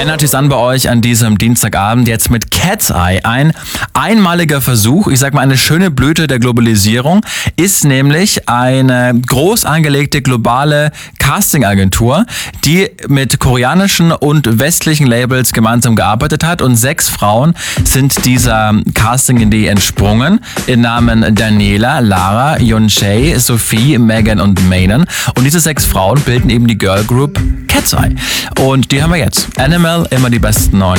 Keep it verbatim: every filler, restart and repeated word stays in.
Erinnert sich's an bei euch an diesem Dienstagabend jetzt mit Cat's Eye. Ein einmaliger Versuch, ich sag mal eine schöne Blüte der Globalisierung, ist nämlich eine groß angelegte globale Castingagentur, die mit koreanischen und westlichen Labels gemeinsam gearbeitet hat, und sechs Frauen sind dieser Casting-Idee entsprungen, in Namen Daniela, Lara, Yeonchae, Sophie, Megan und Manon. Und diese sechs Frauen bilden eben die Girl Group Cat's Eye. Und die haben wir jetzt. Animal, immer die besten neuen